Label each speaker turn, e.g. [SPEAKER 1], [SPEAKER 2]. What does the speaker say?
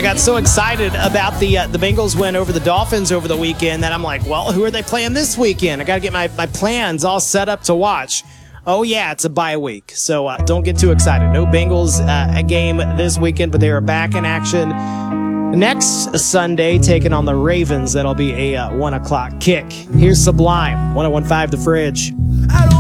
[SPEAKER 1] I got so excited about the Bengals win over the Dolphins over the weekend that I'm like, well, who are they playing this weekend? I got to get my plans all set up to watch. Oh, yeah, it's a bye week, so don't get too excited. No Bengals a game this weekend, but they are back in action next Sunday, taking on the Ravens. That'll be a 1 o'clock kick. Here's Sublime, 101.5 The Fridge.